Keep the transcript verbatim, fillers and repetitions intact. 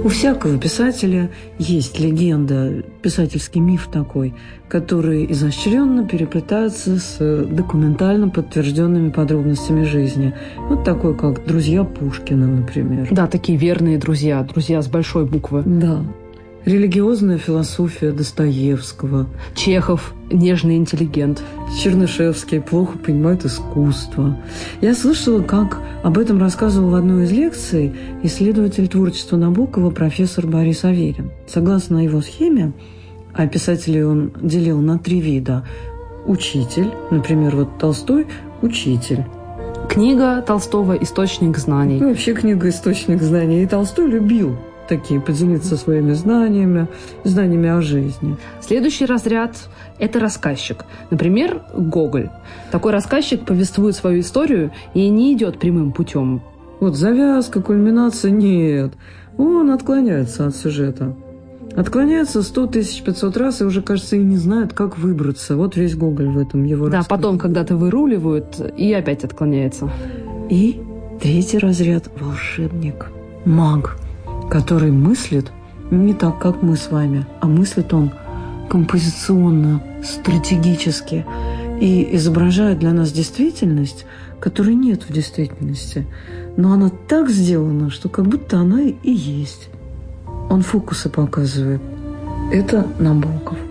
У всякого писателя есть легенда, писательский миф такой, который изощренно переплетается с документально подтвержденными подробностями жизни. Вот такой, как «Друзья Пушкина», например. Да, такие верные друзья, друзья с большой буквы. Да. Религиозная философия Достоевского. Чехов – нежный интеллигент. Чернышевский плохо понимает искусство. Я слышала, как об этом рассказывал в одной из лекций исследователь творчества Набокова профессор Борис Аверин. Согласно его схеме, а писателей он делил на три вида. Учитель, например, вот Толстой – учитель. Книга Толстого «Источник знаний». Ну, вообще книга «Источник знаний». И Толстой любил такие поделиться своими знаниями, знаниями о жизни. Следующий разряд – это рассказчик. Например, Гоголь. Такой рассказчик повествует свою историю и не идет прямым путем. Вот завязка, кульминация – нет. Он отклоняется от сюжета. Отклоняется сто тысяч пятьсот раз и уже, кажется, и не знает, как выбраться. Вот весь Гоголь в этом его Да, рассказе. потом когда-то выруливают и опять отклоняется. И третий разряд – волшебник, маг, который мыслит не так, как мы с вами, а мыслит он композиционно, стратегически и изображает для нас действительность, которой нет в действительности. Но она так сделана, что как будто она и есть. Он фокусы показывает. Это Набоков.